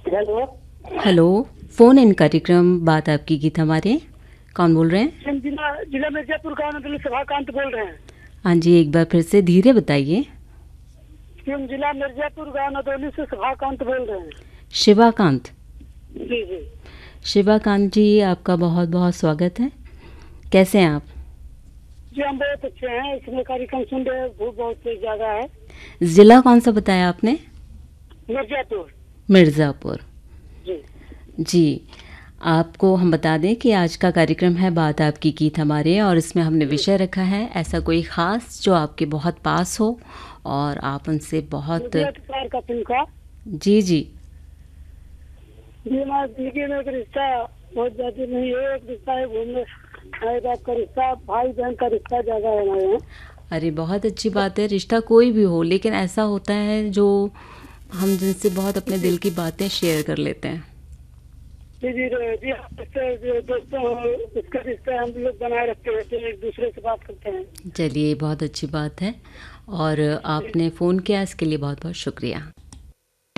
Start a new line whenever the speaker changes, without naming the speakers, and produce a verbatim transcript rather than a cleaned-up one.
Hello.
Hello, phone इन कार्यक्रम बात आपकी गीत हमारे। कौन बोल रहे हैं?
हम जिला जिला मिर्जापुर का नदली सभाकांत बोल रहे हैं।
हाँ जी, एक बार फिर से धीरे बताइए।
हम जिला मिर्जापुर का नदौली से सभाकांत बोल रहे हैं।
शिवाकांत।
जी जी।
शिवाकांत जी, आपका बहुत बहुत स्वागत है। कैसे हैं आप?
जी हम बहुत अच्छे हैं। इसमें कार्यक्रम सुन रहे हैं, धूप बहुत तेज ज्यादा है।
ज़िला कौन सा बताया आपने?
मिर्जापुर।
मिर्ज़ापुर।
जी
जी, आपको हम बता दें कि आज का कार्यक्रम है बात आपकी गीत हमारे, और इसमें हमने विषय रखा है ऐसा कोई ख़ास जो आपके बहुत पास हो और आप उनसे बहुत।
मुझे तो प्यार का तिनका।
जी जी।
जी हमारी जिंदगी में एक रिश्ता बहुत ज्यादा नहीं है। एक रिश्ता है घूमने माए बाप का रिश्ता, भाई बहन का रिश्ता ज्यादा है हमारे यहाँ।
अरे बहुत अच्छी बात है, रिश्ता कोई भी हो, लेकिन ऐसा होता है जो हम जिनसे बहुत अपने
जी
दिल की बातें शेयर कर लेते हैं।
जी जी जी आप इससे जो दोस्तों हो, इसका रिश्ता हम लोग बनाए रखते रहते हैं, एक दूसरे से बात करते हैं।
चलिए, बहुत अच्छी बात है, और आपने फ़ोन किया इसके लिए बहुत बहुत शुक्रिया।